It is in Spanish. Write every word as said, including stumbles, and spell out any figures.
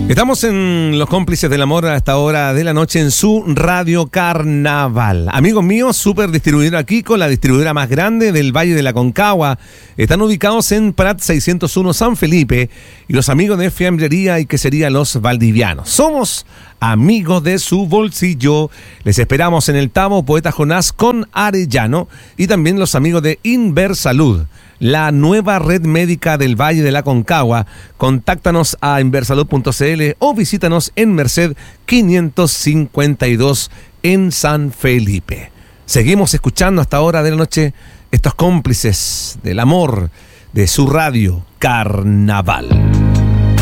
Estamos en Los Cómplices del Amor a esta hora de la noche en su Radio Carnaval. Amigos míos, Super Distribuidora Kiko, la distribuidora más grande del Valle de la Concagua. Están ubicados en Prat seiscientos uno San Felipe y los amigos de Fiambrería y Quesería Los Valdivianos. Somos amigos de su bolsillo. Les esperamos en el Tabo Poeta Jonás con Arellano y también los amigos de Inversalud, la nueva red médica del Valle de la Concagua. Contáctanos a inversalud punto c l o visítanos en Merced quinientos cincuenta y dos en San Felipe. Seguimos escuchando hasta hora de la noche estos cómplices del amor de su Radio Carnaval.